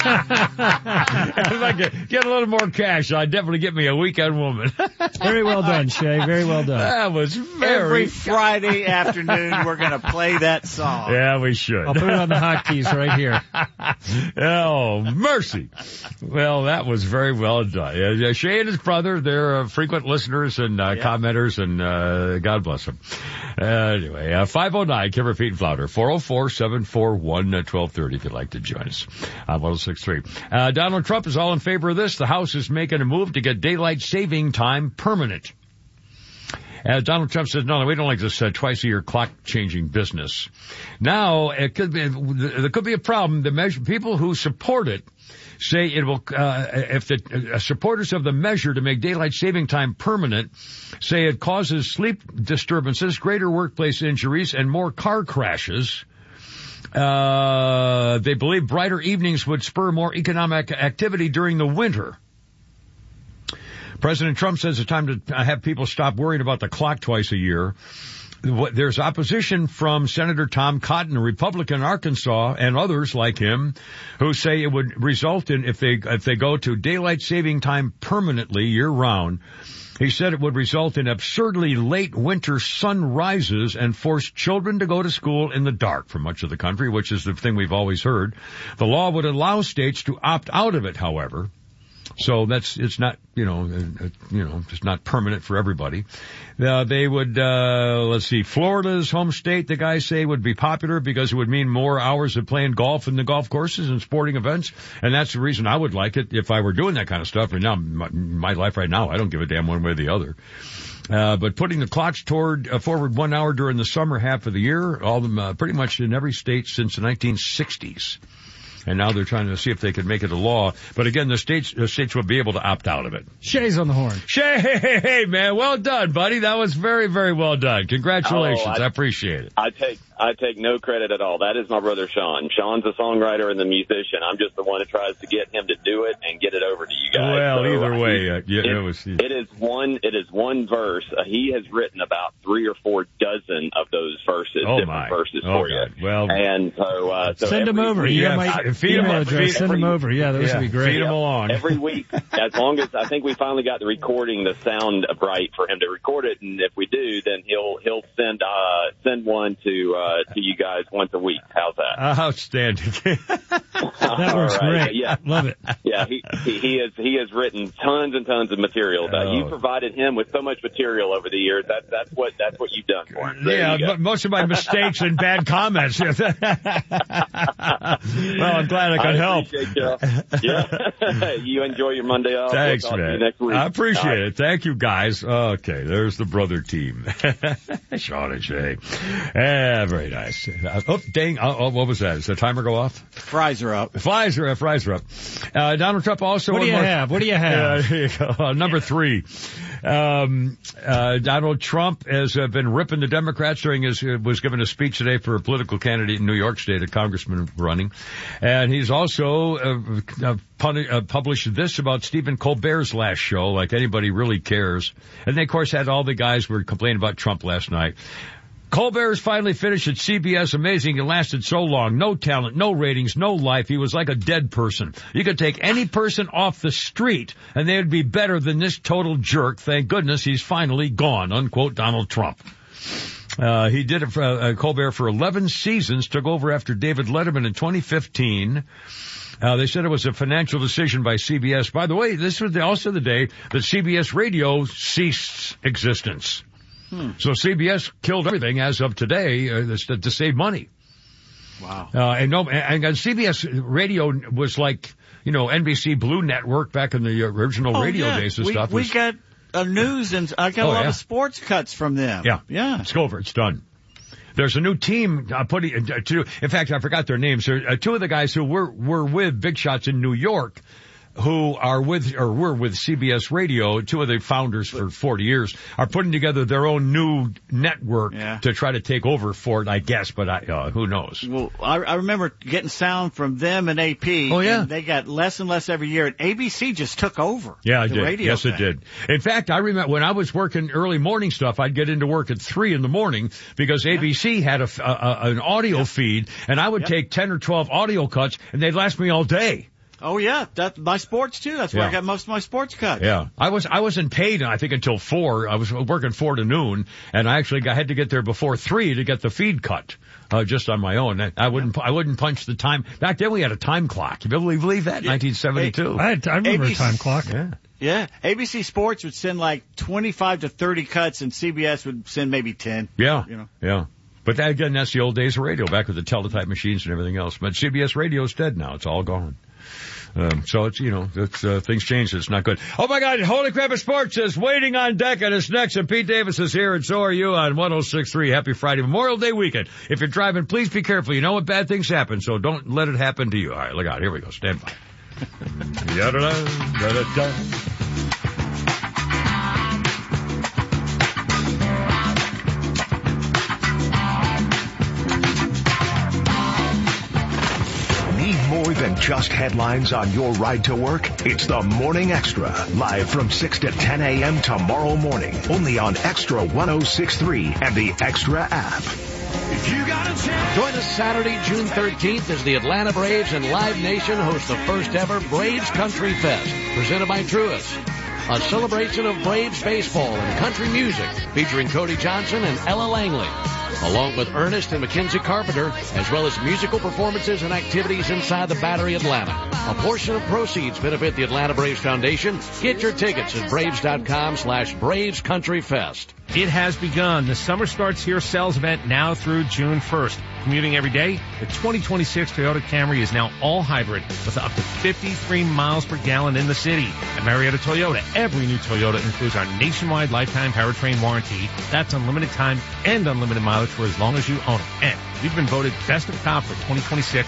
If I could get a little more cash, I'd definitely get me a weekend woman. Very well done, Shay. Very well done. That was Every Friday afternoon, we're going to play that song. Yeah, we should. I'll put it on the hotkeys right here. Oh, mercy. Well, that was very well done. Shay and his brother, they're frequent listeners and commenters, and God bless them. Anyway, 509, Kimmer, Pete, and Flounder, 404-741-1230 if you'd like to join us on 106.3. Donald Trump is all in favor of this. The House is making a move to get daylight saving time permanent. Donald Trump says, no, we don't like this twice-a-year clock-changing business. Now, there could be a problem. People who support it say it will, if the supporters of the measure to make daylight saving time permanent say it causes sleep disturbances, greater workplace injuries, and more car crashes. They believe brighter evenings would spur more economic activity during the winter. President Trump says it's time to have people stop worrying about the clock twice a year. There's opposition from Senator Tom Cotton, a Republican in Arkansas, and others like him, who say it would result in, if they go to daylight saving time permanently year-round, he said it would result in absurdly late winter sunrises and force children to go to school in the dark for much of the country, which is the thing we've always heard. The law would allow states to opt out of it, however. So it's not, it's not permanent for everybody. They would, Florida's home state, the guys say, would be popular because it would mean more hours of playing golf in the golf courses and sporting events. And that's the reason I would like it if I were doing that kind of stuff. And now, my life right now, I don't give a damn one way or the other. But putting the clocks forward 1 hour during the summer half of the year, all of them, pretty much in every state since the 1960s. And now they're trying to see if they can make it a law. But again, the states will be able to opt out of it. Shay's on the horn. Shay, hey, man, well done, buddy. That was very, very well done. Congratulations. I appreciate it. I take no credit at all. That is my brother Sean. Sean's a songwriter and the musician. I'm just the one who tries to get him to do it and get it over to you guys. Well, so, either way, it is one verse. He has written about 3 or 4 dozen of those verses, verses for you. Well, and so send them over. Feed them address. Send them over. Yeah, those would be great. Feed them along every week. As long as I think we finally got the recording, the sound right for him to record it, and if we do, then he'll send one to you guys once a week. How's that? Outstanding. That works great. Yeah, love it. Yeah, he has written tons and tons of material. You provided him with so much material over the years. That's what you've done for him. But most of my mistakes and bad comments. Well, I'm glad I could help. Yeah. You enjoy your Monday off. Thanks, we'll talk man. to you next week. I appreciate it. Thank you, guys. Okay, there's the brother team. Sean and Shay. Very nice. Dang. What was that? Does the timer go off? Fries are up. Fries are up. Donald Trump also... What do you have? Here you go. Number 3. Donald Trump has been ripping the Democrats was giving a speech today for a political candidate in New York State, a congressman running. And he's also published this about Stephen Colbert's last show, like anybody really cares. And they, of course, had all the guys who were complaining about Trump last night. Colbert's finally finished at CBS. Amazing. It lasted so long. No talent, no ratings, no life. He was like a dead person. You could take any person off the street and they'd be better than this total jerk. Thank goodness he's finally gone, unquote, Donald Trump. He did it for Colbert for 11 seasons, took over after David Letterman in 2015. They said it was a financial decision by CBS. By the way, this was also the day that CBS Radio ceased existence. So CBS killed everything as of today to save money. Wow. And CBS Radio was like, NBC Blue Network back in the original radio days and stuff. We got news and I got a lot of sports cuts from them. Yeah. It's over. It's done. There's a new team in fact, I forgot their names. Two of the guys who were with Big Shots in New York, who were with CBS Radio, two of the founders for 40 years, are putting together their own new network to try to take over for it, I guess, but who knows? Well, I remember getting sound from them and AP. Oh, yeah. And they got less and less every year, and ABC just took over. Yeah, it the did. Radio yes, thing. It did. In fact, I remember when I was working early morning stuff, I'd get into work at 3 in the morning because ABC had an audio feed, and I would take 10 or 12 audio cuts, and they'd last me all day. Oh yeah, that's my sports too. That's where I got most of my sports cuts. Yeah, I wasn't paid, I think, until 4. I was working 4 to noon, and I actually had to get there before 3 to get the feed cut. Just on my own. I wouldn't punch the time. Back then we had a time clock. You believe that? 1972. I remember a time clock. Yeah. ABC Sports would send like 25 to 30 cuts, and CBS would send maybe 10. Yeah. Yeah. But again, that's the old days of radio, back with the teletype machines and everything else. But CBS radio's dead now. It's all gone. So it's, things change. It's not good. Oh my God. Holy Crap of Sports is waiting on deck, and it's next. And Pete Davis is here, and so are you on 106.3. Happy Friday, Memorial Day weekend. If you're driving, please be careful. You know what? Bad things happen, so don't let it happen to you. All right, look out. Here we go. Stand by. More than just headlines on your ride to work? It's the Morning Extra, live from 6 to 10 a.m. tomorrow morning, only on Extra 106.3 and the Extra app. Join us Saturday, June 13th as the Atlanta Braves and Live Nation host the first ever Braves Country Fest, presented by Truist. A celebration of Braves baseball and country music featuring Cody Johnson and Ella Langley, along with Ernest and Mackenzie Carpenter, as well as musical performances and activities inside the Battery Atlanta. A portion of proceeds benefit the Atlanta Braves Foundation. Get your tickets at Braves.com/Braves Country Fest. It has begun. The Summer Starts Here sales event now through June 1st. Commuting every day, the 2026 Toyota Camry is now all hybrid with up to 53 miles per gallon in the city. At Marietta Toyota, every new Toyota includes our nationwide lifetime powertrain warranty. That's unlimited time and unlimited mileage for as long as you own it. And we've been voted best of top for 2026